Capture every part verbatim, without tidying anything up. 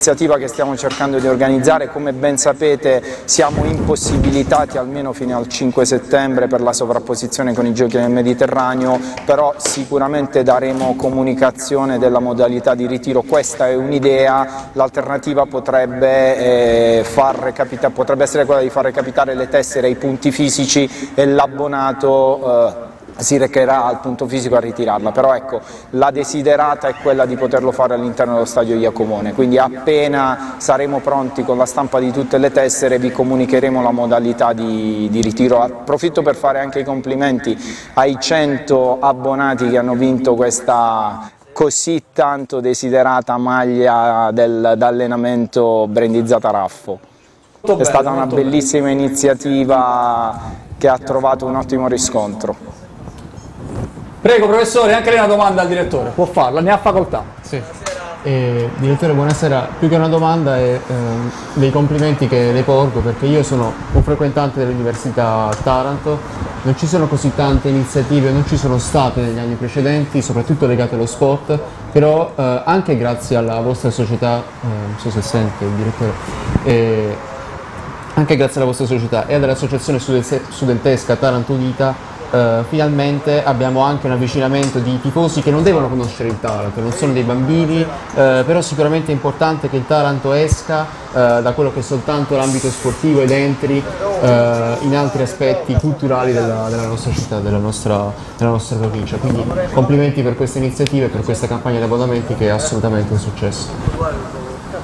L'iniziativa che stiamo cercando di organizzare, come ben sapete, siamo impossibilitati almeno fino al cinque settembre per la sovrapposizione con i Giochi del Mediterraneo, però sicuramente daremo comunicazione della modalità di ritiro. Questa è un'idea, l'alternativa potrebbe, eh, far potrebbe essere quella di far recapitare le tessere ai punti fisici e l'abbonato eh, si recherà al punto fisico a ritirarla, però ecco, la desiderata è quella di poterlo fare all'interno dello stadio Iacomone, quindi appena saremo pronti con la stampa di tutte le tessere vi comunicheremo la modalità di, di ritiro. Approfitto per fare anche i complimenti ai cento abbonati che hanno vinto questa così tanto desiderata maglia d'allenamento brandizzata Raffo. È stata una bellissima iniziativa che ha trovato un ottimo riscontro. Prego professore, anche lei una domanda al direttore, può farla, ne ha facoltà. Sì. Eh, direttore, buonasera. Più che una domanda è eh, dei complimenti che le porgo, perché io sono un frequentante dell'Università Taranto, non ci sono così tante iniziative, non ci sono state negli anni precedenti, soprattutto legate allo sport, però eh, anche grazie alla vostra società, eh, non so se sente il direttore, eh, anche grazie alla vostra società e all'associazione studentesca Taranto Unita, Uh, finalmente abbiamo anche un avvicinamento di tifosi che non devono conoscere il Taranto, non sono dei bambini, uh, però sicuramente è importante che il Taranto esca uh, da quello che è soltanto l'ambito sportivo ed entri uh, in altri aspetti culturali della, della nostra città, della nostra, della nostra provincia. Quindi complimenti per queste iniziative, per questa campagna di abbonamenti che è assolutamente un successo.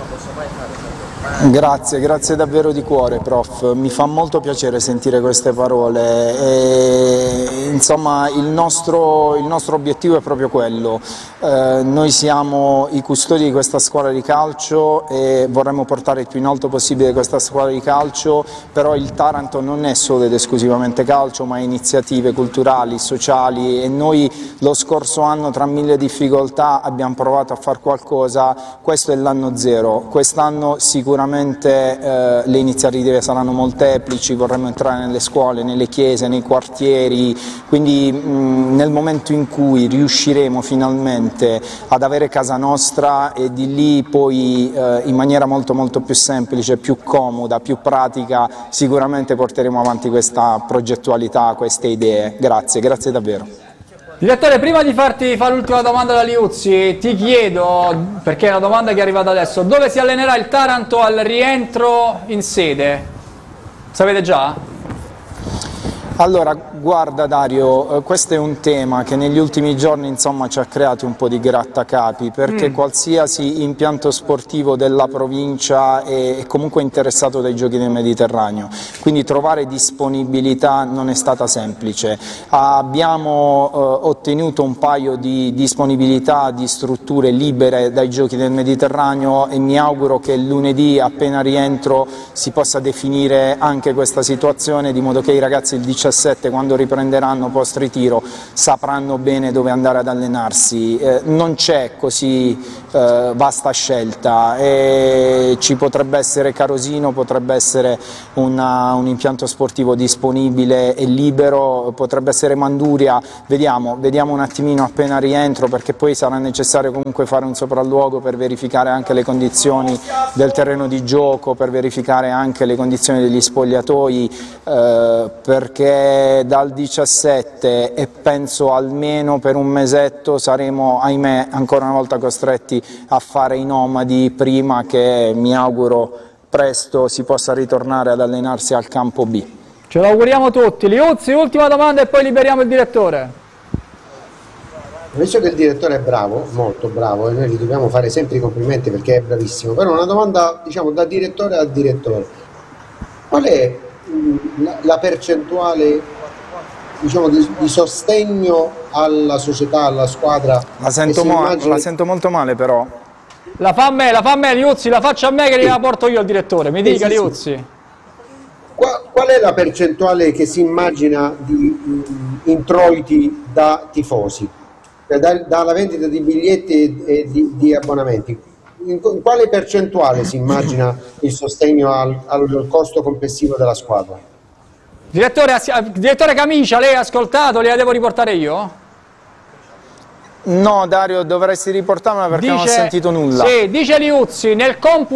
Grazie, grazie davvero di cuore prof, mi fa molto piacere sentire queste parole e, insomma il nostro, il nostro obiettivo è proprio quello, eh, noi siamo i custodi di questa squadra di calcio e vorremmo portare il più in alto possibile questa squadra di calcio, però il Taranto non è solo ed esclusivamente calcio ma iniziative culturali, sociali e noi lo scorso anno tra mille difficoltà abbiamo provato a fare qualcosa, questo è l'anno zero, quest'anno sicuramente Sicuramente eh, le iniziative saranno molteplici, vorremmo entrare nelle scuole, nelle chiese, nei quartieri, quindi mh, nel momento in cui riusciremo finalmente ad avere casa nostra e di lì poi eh, in maniera molto molto più semplice, più comoda, più pratica, sicuramente porteremo avanti questa progettualità, queste idee. Grazie, grazie davvero. Direttore, prima di farti fare l'ultima domanda da Liuzzi, ti chiedo, perché è una domanda che è arrivata adesso, dove si allenerà il Taranto al rientro in sede? Sapete già? Allora, guarda Dario, eh, questo è un tema che negli ultimi giorni insomma, ci ha creato un po' di grattacapi, perché mm. qualsiasi impianto sportivo della provincia è, è comunque interessato dai Giochi del Mediterraneo, quindi trovare disponibilità non è stata semplice. Abbiamo eh, ottenuto un paio di disponibilità di strutture libere dai Giochi del Mediterraneo e mi auguro che lunedì appena rientro si possa definire anche questa situazione, di modo che i ragazzi il diciassette quando riprenderanno post ritiro sapranno bene dove andare ad allenarsi, eh, non c'è così eh, vasta scelta e ci potrebbe essere Carosino, potrebbe essere una, un impianto sportivo disponibile e libero, potrebbe essere Manduria, vediamo, vediamo un attimino appena rientro, perché poi sarà necessario comunque fare un sopralluogo per verificare anche le condizioni del terreno di gioco, per verificare anche le condizioni degli spogliatoi, eh, perché dal diciassette e penso almeno per un mesetto saremo, ahimè, ancora una volta costretti a fare i nomadi prima che, mi auguro, presto si possa ritornare ad allenarsi al campo B. Ce lo auguriamo tutti. Liuzzi, ultima domanda e poi liberiamo il direttore. Visto che il direttore è bravo, molto bravo, e noi gli dobbiamo fare sempre i complimenti perché è bravissimo, però una domanda, diciamo, da direttore a direttore. Qual è La, la percentuale, diciamo, di, di sostegno alla società, alla squadra? La sento, immagina... la sento molto male però. La fa a me, la fa a me Liuzzi, la faccia a me che gliela porto io al direttore, mi dica sì, sì, Liuzzi. Sì. Qual, qual è la percentuale che si immagina di um, introiti da tifosi, da, dalla vendita di biglietti e, e di, di abbonamenti? In quale percentuale si immagina il sostegno al, al costo complessivo della squadra? Direttore, direttore Camicia, lei ha ascoltato? Gliela devo riportare io? No, Dario, dovresti riportarmela perché non ho sentito nulla. Sì, dice Liuzzi, nel computo